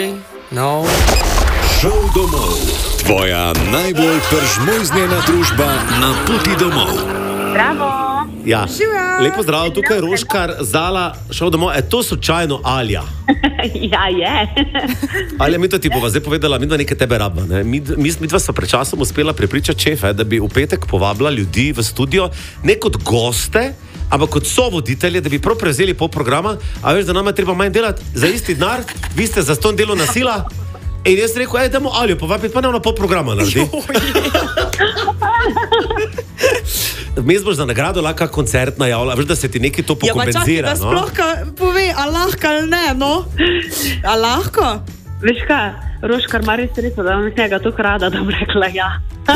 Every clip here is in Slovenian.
sorry, no. Šov domov. Tvoja najbolj peržmojznjena družba na poti domov. Bravo. Ja. Lepo zdrav, tukaj je Roškar, Zala, Šov domov. To slučajno Alja? Ja, je. Alja, mi to ti bova zdaj povedala, mi dva nekaj tebe rabba. Ne? Mi dva sva pred časom uspela prepričati šefe, da bi v petek povabila ljudi v studio, ne kot goste, ampak kot sovoditelje, da bi prav prevzeli pol programa, a veš, da nama je treba manj delati za isti denar, vi ste za ston delovna sila. In jaz rekel, dajmo Aljo povabiti, pa nam na pol programa naredi. Vmes boš za nagrado lahko koncert najavila, veš, da se ti nekaj to pokompenzira. Ja, pa čakaj, da sploh pove, a lahko ali ne, no? A lahko? Veš kaj, Roškar ima res sredstvo, da vam njega tako rada, da bom rekla ja.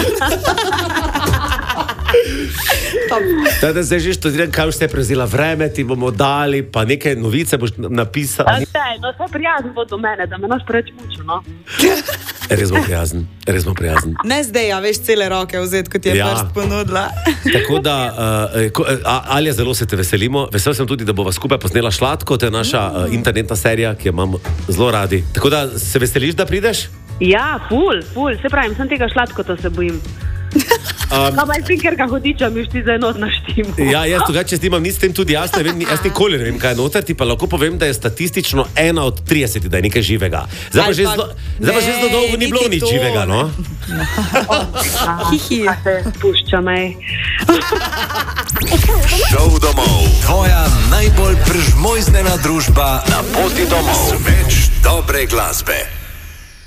Teda zdaj že študiram, kaj boš te prevzela vreme, ti bomo dali, pa nekaj novice boš napisala. No, vse prijazen bo do mene, da me naš preč mučil, no. Res bom prijazen. Ne zdaj, a veš cele roke vzeti, kot je prst ponudila. Tako da, Alja, zelo se te veselimo. Vesel sem tudi, da bova skupaj posnela Šladko, to je naša internetna serija, ki jo imamo zelo radi. Tako da, se veseliš, da prideš? Ja, ful, se pravim, sem tega Šladkota se bojim. Pa je pinkerka hodiča, mi šti za enot naštimo. Ja, jaz drugače snimam, ni s tem tudi jaz nikoli ne vem, kaj je noter, ti pa lahko povem, da je statistično 1 od 30, da je nekaj živega. Zdaj pa že zelo dolgo ni bilo nič živega, no? Hihi. A se pušča mej. Šov domov. Tvoja najbolj peržmojznjena družba na poti domov. Več dobre glasbe.